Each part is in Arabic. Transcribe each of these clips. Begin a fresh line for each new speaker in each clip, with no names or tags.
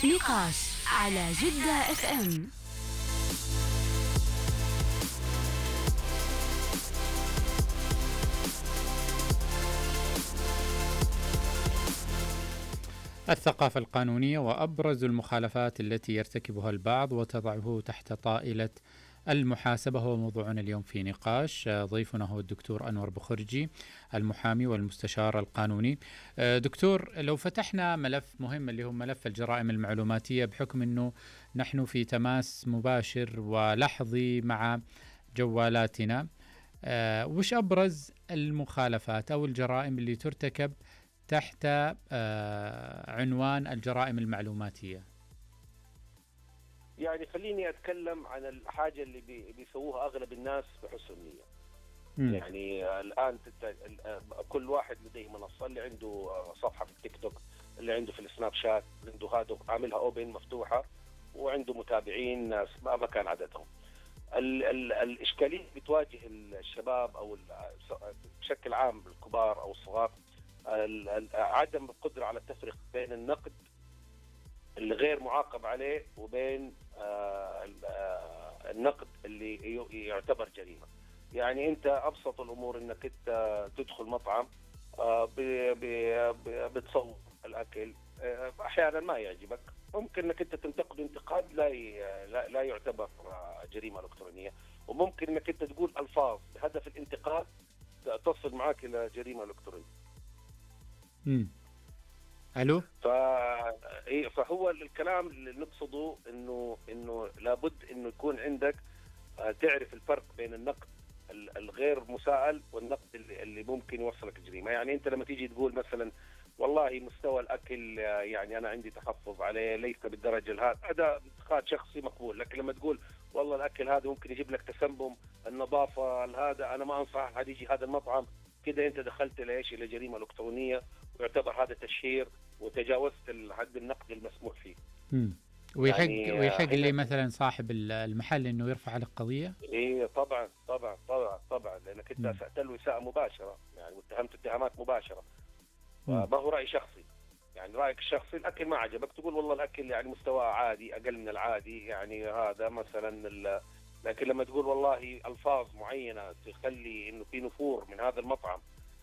نقاش على جدة اف ام.
الثقافة القانونية وأبرز المخالفات التي يرتكبها البعض وتضعه تحت طائلة المحاسبة هو موضوعنا اليوم في نقاش. ضيفنا هو الدكتور أنور بخرجي، المحامي والمستشار القانوني. دكتور، لو فتحنا ملف مهم اللي هو ملف الجرائم المعلوماتية، بحكم أنه نحن في تماس مباشر ولحظي مع جوالاتنا، وش أبرز المخالفات أو الجرائم اللي ترتكب تحت عنوان الجرائم المعلوماتية؟
يعني خليني أتكلم عن الحاجة اللي بيسووها أغلب الناس بحسن نية. يعني الآن كل واحد لديه منصة، اللي عنده صفحة في التيك توك، اللي عنده في السناب شات، اللي عنده هذا عاملها أوبن مفتوحة وعنده متابعين ناس ما كان عددهم. الإشكالية بتواجه الشباب أو بشكل عام الكبار أو الصغار، عدم القدرة على التفريق بين النقد اللي غير معاقب عليه وبين النقد اللي يعتبر جريمة. يعني أنت أبسط الأمور أنك أنت تدخل مطعم، بتصور الأكل، أحيانا ما يعجبك، ممكن أنك أنت تنتقد انتقاد لا يعتبر جريمة إلكترونية، وممكن أنك أنت تقول ألفاظ بهدف الانتقاد تصل معك إلى جريمة إلكترونية.
الو.
فهو الكلام اللي نقصده انه لابد انه يكون عندك تعرف الفرق بين النقد الغير مسائل والنقد اللي ممكن يوصلك الجريمه. يعني انت لما تيجي تقول مثلا والله مستوى الاكل يعني انا عندي تحفظ عليه ليس بالدرجه هذا انتقاد شخصي مقبول، لكن لما تقول والله الاكل هذا ممكن يجيب لك تسمم، النظافه هذا انا ما انصح احد يجي هذا المطعم، كده انت دخلت الى جريمه الكترونيه، ويعتبر هذا تشهير وتجاوزت الحد النقد المسموح فيه.
ويحق لي مثلا صاحب المحل انه يرفع عليك قضيه؟
ايه طبعا لانك انت اسأت له اساءه مباشره، يعني واتهمت اتهامات مباشره. ما هو راي شخصي، يعني رايك الشخصي الاكل ما عجبك، تقول والله الاكل يعني مستواه عادي، اقل من العادي، يعني هذا مثلا لكن لما تقول والله الفاظ معينه تخلي انه في نفور من هذا المطعم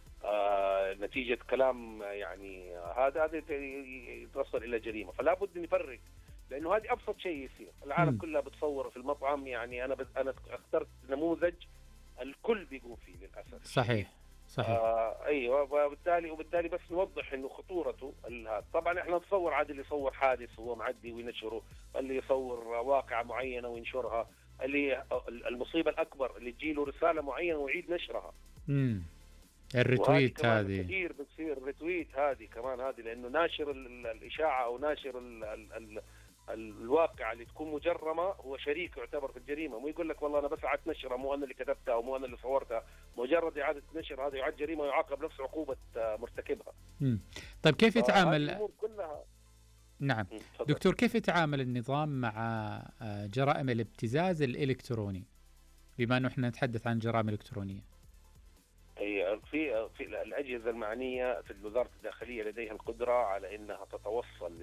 نتيجة كلام يعني هذا يتوصل إلى جريمة. فلا بد نفرق، لأنه هذه أبسط شيء يصير. العالم كلها بتصور في المطعم، يعني أنا اخترت نموذج الكل بيقوم فيه للأسف.
صحيح.
أيوة، وبالتالي بس نوضح إنه خطورته هذا. طبعا إحنا نتصور عادي اللي يصور حادث وهو معدي وينشره، اللي يصور واقعة معينة وينشرها، اللي المصيبة الأكبر اللي تجيله رسالة معينة ويعيد نشرها.
الريتويت هذه
كثير بتصير الريتويت هذه كمان، هذه لانه ناشر الاشاعه او ناشر الواقع اللي تكون مجرمه هو شريك يعتبر في الجريمه، مو يقول لك والله انا بس قعدت نشرها، مو انا اللي كتبتها ومو انا اللي صورتها، مجرد اعاده نشر هذا يعد جريمه ويعاقب نفس عقوبه مرتكبها.
طيب كيف يتعامل؟
الامور كلها.
نعم دكتور، كيف يتعامل النظام مع جرائم الابتزاز الالكتروني، بما انه احنا نتحدث عن جرائم الكترونيه؟
في الأجهزة المعنية في وزارة الداخلية لديها القدرة على أنها تتوصل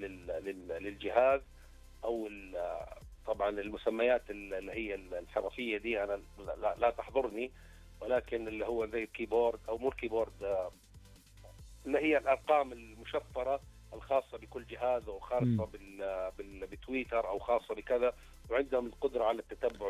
للجهاز أو طبعا المسميات اللي هي الحرفية دي أنا لا تحضرني، ولكن اللي هو زي الكيبورد أو مو الكيبورد، اللي هي الأرقام المشفرة الخاصة بكل جهاز أو خاصة بتويتر أو خاصة بكذا، وعندهم القدرة على التتبع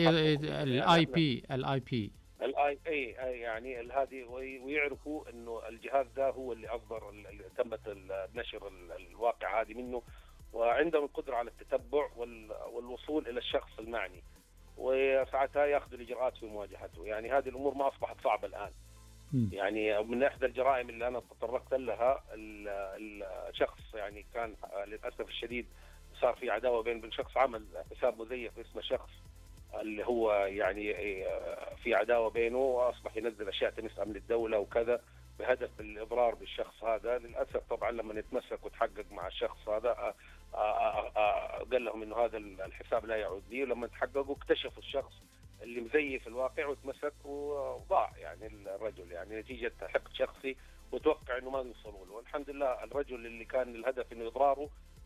الاي بي
يعني هذه، ويعرفوا انه الجهاز ده هو اللي اصدر اللي تمت نشر الواقع هذه منه، وعندهم القدره على التتبع والوصول الى الشخص المعني، وساعتها ياخذوا الاجراءات في مواجهته. يعني هذه الامور ما اصبحت صعبه الان. يعني من احدى الجرائم اللي انا تطرقت لها الشخص، يعني كان للاسف الشديد صار في عداوه بين شخص عمل حساب مزيف اسمه شخص اللي هو يعني في عداوة بينه، وأصبح ينزل أشياء تمس أمن الدولة وكذا بهدف الإضرار بالشخص هذا. للأسف طبعا لما يتمسك وتحقق مع الشخص هذا قال لهم إنه هذا الحساب لا يعود لي، ولما تحققوا اكتشفوا الشخص اللي مزيف الواقع وتمسك وضاع يعني الرجل، يعني نتيجة حقد شخصي وتوقع إنه ما يوصلوا له. والحمد لله الرجل اللي كان الهدف إنه إضراره